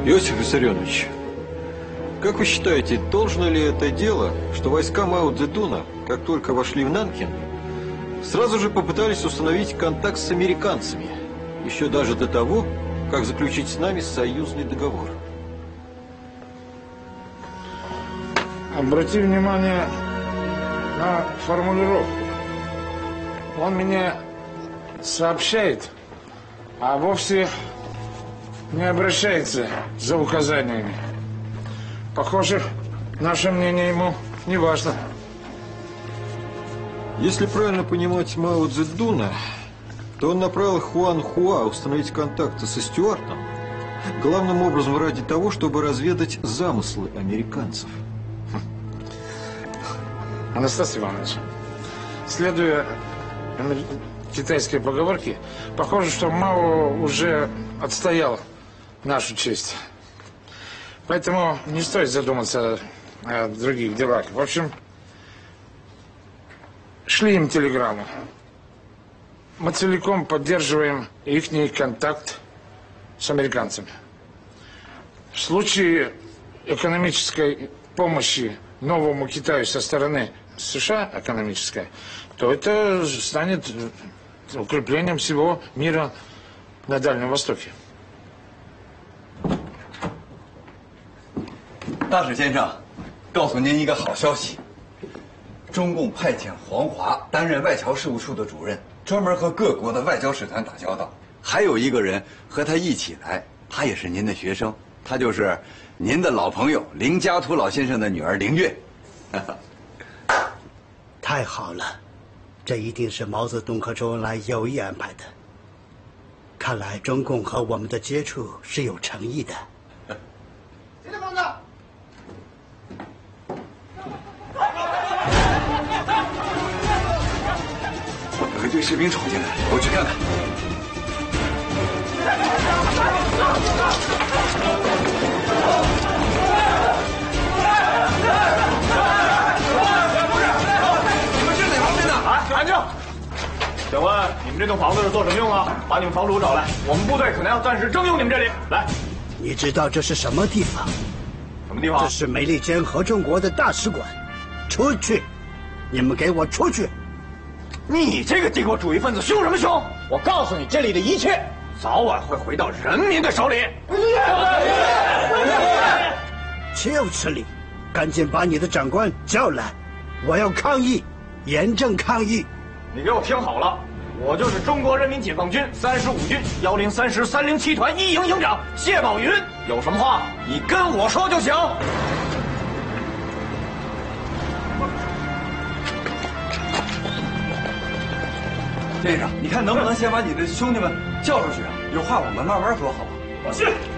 Иосиф Виссарионович, как вы считаете, должно ли это дело, что войска Мао Цзэдуна, как только вошли в Нанкин, сразу же попытались установить контакт с американцами, еще даже до того, как заключить с нами союзный договор? Обрати внимание на формулировку. Он мне сообщает, а вовсе не обращается за указаниями. Похоже, наше мнение ему не важно. Если правильно понимать Мао Цзэдуна, то он направил Хуан Хуа установить контакты со Стюартом, главным образом ради того, чтобы разведать замыслы американцев. Анастасий Иванович, следуя китайской поговорке, похоже, что Мао уже отстоял нашу честь. Поэтому не стоит задуматься о других делах. В общем, шли им телеграмму. Мы целиком поддерживаем ихний контакт с американцами. В случае экономической помощи новому Китаю со стороны США, экономической, то это станет укреплением всего мира на Дальнем Востоке. 大使先生，告诉您一个好消息，中共派遣黄华担任外侨事务处的主任，专门和各国的外交使团打交道。还有一个人和他一起来，他也是您的学生，他就是您的老朋友林家图老先生的女儿林月。 太好了，这一定是毛泽东和周恩来有意安排的。看来中共和我们的接触是有诚意的。 谁的房子？ 有一队士兵闯进来，我去看看。你们是哪方面的？ 安静！请问你们这栋房子是做什么用啊？把你们房主找来，我们部队可能要暂时征用你们这里。来， 你知道这是什么地方？ 什么地方？ 这是美利坚合众国的大使馆。出去！你们给我出去！ 你这个帝国主义分子凶什么凶？我告诉你，这里的一切早晚会回到人民的手里。 就是你，赶紧把你的长官叫来，我要抗议，严正抗议。 你给我听好了，我就是中国人民解放军35军103师307团一营营长谢宝云，有什么话你跟我说就行。 先生，你看能不能先把你的兄弟们叫出去啊？有话我们慢慢说，好吧？ 我去。